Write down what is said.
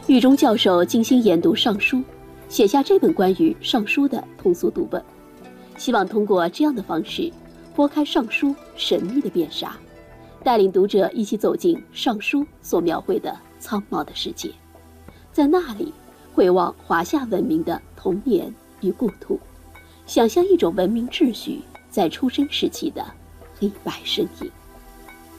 狱中教授精心研读《尚书》，写下这本关于《尚书》的通俗读本，希望通过这样的方式拨开《尚书》神秘的面纱，带领读者一起走进《尚书》所描绘的苍茫的世界，在那里回望华夏文明的童年与故土，想象一种文明秩序在出生时期的黑白身影。